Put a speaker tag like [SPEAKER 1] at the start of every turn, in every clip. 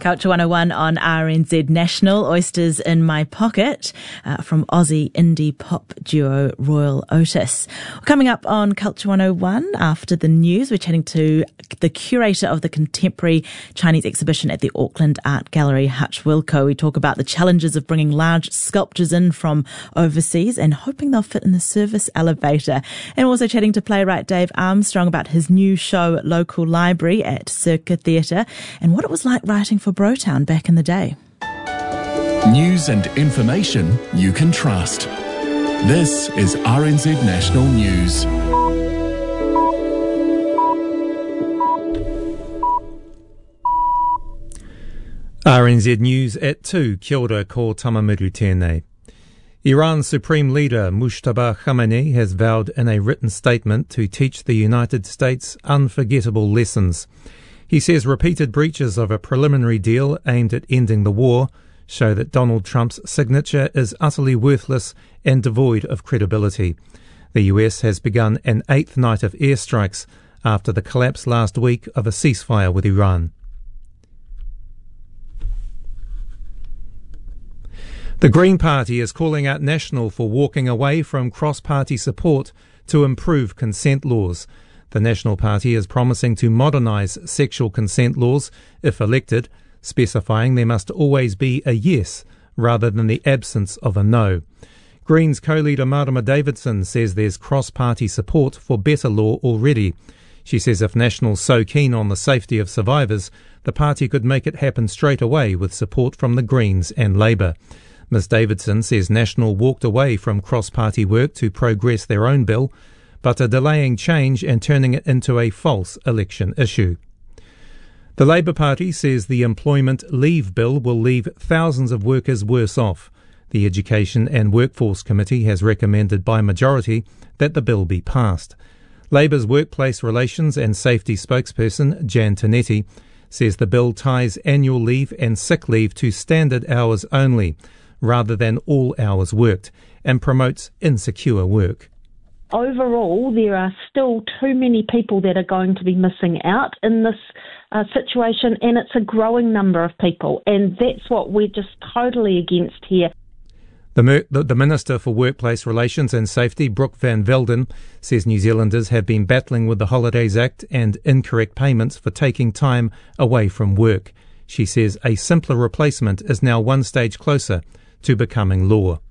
[SPEAKER 1] Culture 101 on RNZ National. Oysters in My Pocket from Aussie indie pop duo Royal Otis. Coming up on Culture 101 after the news, we're chatting to the curator of the contemporary Chinese exhibition at the Auckland Art Gallery, Hutch Wilco. We talk about the challenges of bringing large sculptures in from overseas and hoping they'll fit in the service elevator. And also chatting to playwright Dave Armstrong about his new show at Local Library at Circa Theatre and what it was like writing for Brotown back in the day.
[SPEAKER 2] News and information you can trust. This is RNZ National News.
[SPEAKER 3] RNZ News at 2. Kia ora, ko tamamiru tēnei. Iran's Supreme Leader Mujtaba Khamenei has vowed in a written statement to teach the United States unforgettable lessons. He says repeated breaches of a preliminary deal aimed at ending the war show that Donald Trump's signature is utterly worthless and devoid of credibility. The US has begun an 8th night of airstrikes after the collapse last week of a ceasefire with Iran. The Green Party is calling out National for walking away from cross-party support to improve consent laws. The National Party is promising to modernise sexual consent laws if elected, specifying there must always be a yes rather than the absence of a no. Greens co-leader Marama Davidson says there's cross-party support for better law already. She says if National's so keen on the safety of survivors, the party could make it happen straight away with support from the Greens and Labour. Ms Davidson says National walked away from cross-party work to progress their own bill, but are delaying change and turning it into a false election issue. The Labour Party says the Employment Leave Bill will leave thousands of workers worse off. The Education and Workforce Committee has recommended by majority that the bill be passed. Labour's Workplace Relations and Safety spokesperson Jan Tinetti says the bill ties annual leave and sick leave to standard hours only, rather than all hours worked, and promotes insecure work.
[SPEAKER 4] Overall, there are still too many people that are going to be missing out in this situation, and it's a growing number of people, and that's what we're just totally against here.
[SPEAKER 3] The Minister for Workplace Relations and Safety, Brooke Van Velden, says New Zealanders have been battling with the Holidays Act and incorrect payments for taking time away from work. She says a simpler replacement is now one stage closer to becoming law.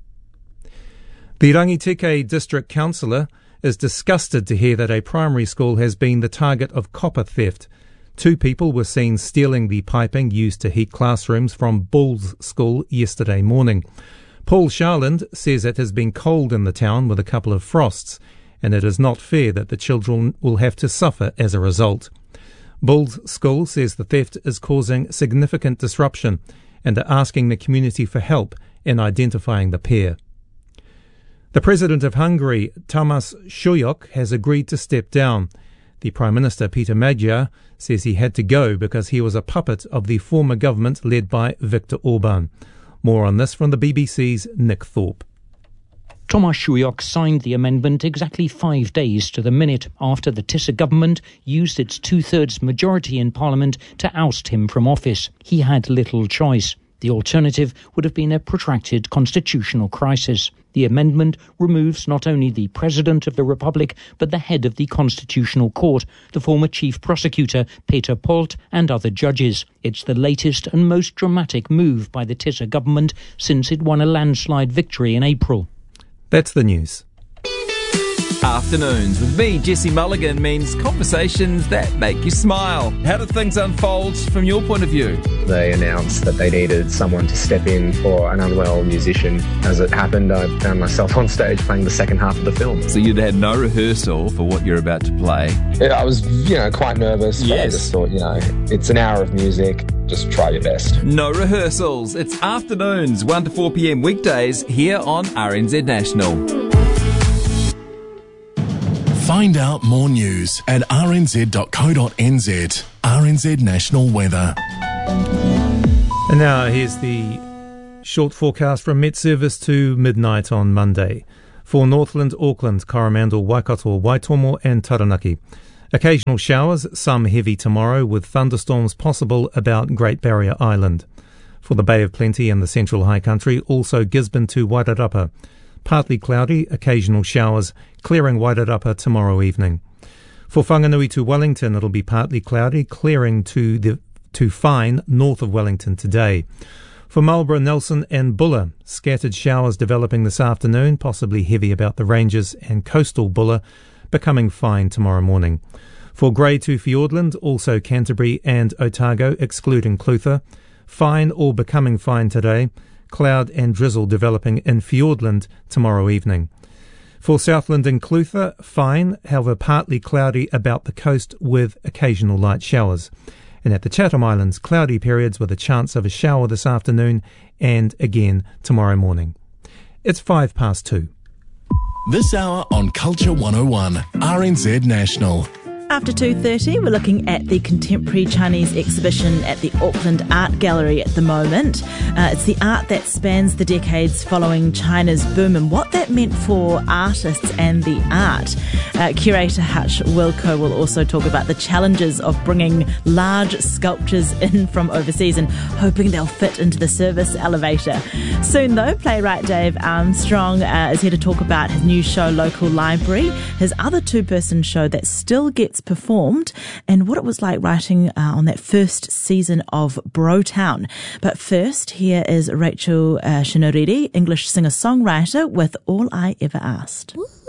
[SPEAKER 3] The Rangiteke District Councillor is disgusted to hear that a primary school has been the target of copper theft. 2 people were seen stealing the piping used to heat classrooms from Bulls School yesterday morning. Paul Sharland says it has been cold in the town with a couple of frosts, and it is not fair that the children will have to suffer as a result. Bulls School says the theft is causing significant disruption and are asking the community for help in identifying the pair. The President of Hungary, Tamás Súlyok, has agreed to step down. The Prime Minister, Peter Magyar, says he had to go because he was a puppet of the former government led by Viktor Orban. More on this from the BBC's Nick Thorpe.
[SPEAKER 5] Tamás Súlyok signed the amendment exactly 5 days to the minute after the Tisza government used its 2/3 majority in Parliament to oust him from office. He had little choice. The alternative would have been a protracted constitutional crisis. The amendment removes not only the President of the Republic, but the head of the Constitutional Court, the former Chief Prosecutor, Peter Polt, and other judges. It's the latest and most dramatic move by the Tisza government since it won a landslide victory in April.
[SPEAKER 3] That's the news.
[SPEAKER 6] Afternoons with me, Jesse Mulligan, means conversations that make you smile. How did things unfold from your point of view?
[SPEAKER 7] They announced that they needed someone to step in for an unwell musician. As it happened, I found myself on stage playing the second half of the film.
[SPEAKER 6] So you'd had no rehearsal for what you're about to play?
[SPEAKER 7] Yeah, I was, quite nervous. But I just thought, it's an hour of music. Just try your best.
[SPEAKER 6] No rehearsals. It's afternoons, 1 to 4 p.m. weekdays here on RNZ National.
[SPEAKER 2] Find out more news at rnz.co.nz. RNZ National Weather.
[SPEAKER 3] And now here's the short forecast from Met Service to midnight on Monday. For Northland, Auckland, Coromandel, Waikato, Waitomo and Taranaki. Occasional showers, some heavy tomorrow, with thunderstorms possible about Great Barrier Island. For the Bay of Plenty and the Central High Country, also Gisborne to Wairarapa. Partly cloudy, occasional showers, clearing Wairarapa tomorrow evening. For Whanganui to Wellington, it'll be partly cloudy, clearing to fine north of Wellington today. For Marlborough, Nelson and Buller, scattered showers developing this afternoon, possibly heavy about the ranges, and coastal Buller becoming fine tomorrow morning. For Grey to Fiordland, also Canterbury and Otago, excluding Clutha, fine or becoming fine today, cloud and drizzle developing in Fiordland tomorrow evening. For Southland and Clutha, fine, however partly cloudy about the coast with occasional light showers. And at the Chatham Islands, cloudy periods with a chance of a shower this afternoon and again tomorrow morning. It's 2:05.
[SPEAKER 2] This hour on Culture 101, RNZ National.
[SPEAKER 1] After 2:30, we're looking at the Contemporary Chinese exhibition at the Auckland Art Gallery at the moment. It's the art that spans the decades following China's boom and what that meant for artists and the art. Curator Hutch Wilco will also talk about the challenges of bringing large sculptures in from overseas and hoping they'll fit into the service elevator. Soon though, playwright Dave Armstrong is here to talk about his new show, Local Library, his other two-person show that still gets performed, and what it was like writing on that first season of Brotown. But first, here is Rachel Shinoriri, English singer-songwriter, with All I Ever Asked.